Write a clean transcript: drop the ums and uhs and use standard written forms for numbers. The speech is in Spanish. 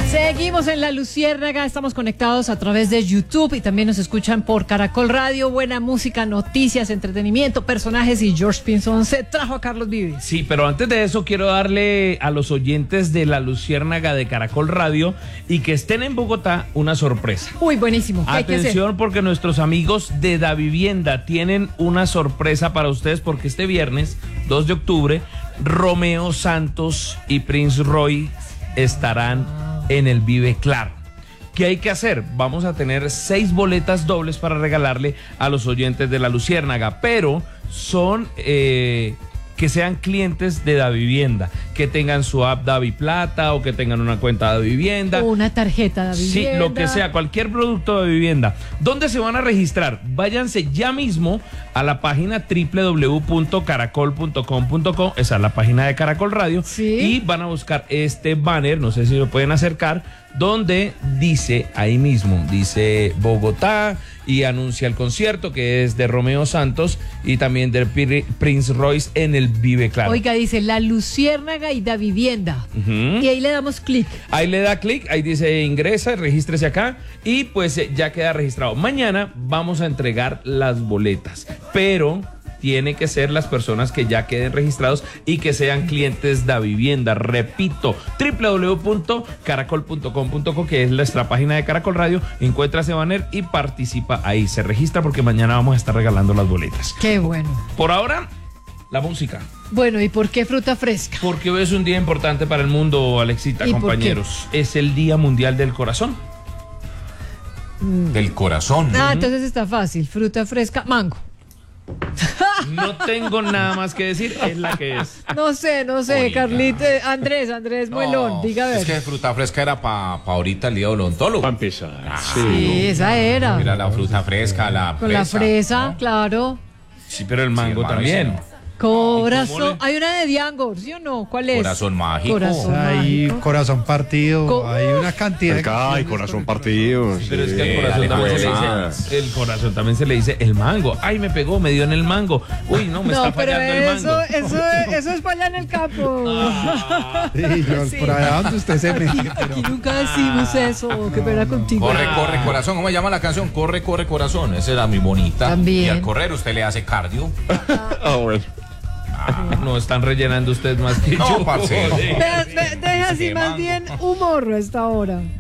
Seguimos en La Luciérnaga, estamos conectados a través de YouTube y también nos escuchan por Caracol Radio. Buena música, noticias, entretenimiento, personajes, y George Pinzón se trajo a Carlos Vives. Sí, pero antes de eso quiero darle a los oyentes de La Luciérnaga de Caracol Radio y que estén en Bogotá una sorpresa. Uy, buenísimo. ¿Qué hay que hacer? Atención, porque nuestros amigos de Davivienda tienen una sorpresa para ustedes, porque este viernes 2 de octubre Romeo Santos y Prince Roy estarán en el Vive Claro. ¿Qué hay que hacer? Vamos a tener 6 boletas dobles para regalarle a los oyentes de La Luciérnaga, pero son que sean clientes de Davivienda, que tengan su app Daviplata o que tengan una cuenta de Davivienda. O una tarjeta de Davivienda. Sí, lo que sea, cualquier producto de vivienda. ¿Dónde se van a registrar? Váyanse ya mismo a la página www.caracol.com.co, esa es la página de Caracol Radio, ¿sí? Y van a buscar este banner, no sé si lo pueden acercar, donde dice, ahí mismo, dice Bogotá y anuncia el concierto que es de Romeo Santos y también de Prince Royce en el Vive Claro. Oiga, dice La Luciérnaga y Davivienda. Y ahí le damos clic. Ahí le da clic, ahí dice ingresa, regístrese acá y pues ya queda registrado. Mañana vamos a entregar las boletas, pero tiene que ser las personas que ya queden registrados y que sean clientes de Davivienda. Repito, www.caracol.com.co, que es nuestra página de Caracol Radio. Encuentra ese banner y participa ahí. Se registra porque mañana vamos a estar regalando las boletas. Qué bueno. Por ahora, la música. Bueno, ¿y por qué fruta fresca? Porque hoy es un día importante para el mundo, Alexita, compañeros. Es el Día Mundial del Corazón. Del corazón. Entonces está fácil. Fruta fresca, mango. No tengo nada más que decir, es la que es. No sé, Oiga. Carlita, Andrés Muelón, diga a ver. Es que fruta fresca era pa ahorita el día del odontólogo. Para empezar. Sí, esa era. Mira la fruta fresca, la Con fresa, la fresa, ¿no? claro. Sí, pero el mango hermano, también. ese Corazón. Hay una de Diangor, ¿sí o no? ¿Cuál es? Corazón mágico. Corazón Hay mágico. corazón partido, hay una cantidad de Acá hay corazón partido. Pero es que dale, el corazón también se le dice el mango. Ay, me pegó, me dio en el mango. Uy, no, me está pero fallando el mango. eso es para allá en el campo. Sí, George, por allá donde usted se mete. Aquí nunca decimos eso. Qué pena contigo. Corre, corre, corazón. ¿Cómo se llama la canción? Corre, corre, corazón. Esa era muy bonita. También. Y al correr usted le hace cardio. Ah, bueno. No están rellenando ustedes más que No, yo. parcero. Joder. Deja así más bien humor a esta hora.